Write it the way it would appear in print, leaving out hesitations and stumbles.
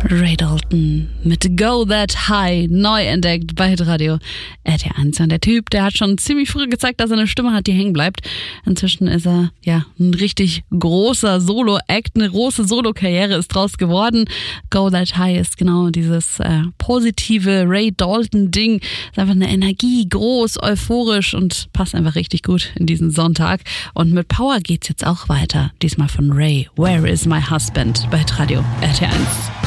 Ray Dalton mit Go That High, neu entdeckt bei Radio RT1. Und der Typ, der hat schon ziemlich früh gezeigt, dass er eine Stimme hat, die hängen bleibt. Inzwischen ist er ein richtig großer Solo-Act, eine große Solo-Karriere ist draus geworden. Go That High ist genau dieses positive Ray Dalton-Ding. Ist einfach eine Energie, groß, euphorisch und passt einfach richtig gut in diesen Sonntag. Und mit Power geht's jetzt auch weiter. Diesmal von Ray, Where is my husband? Bei Radio RT1.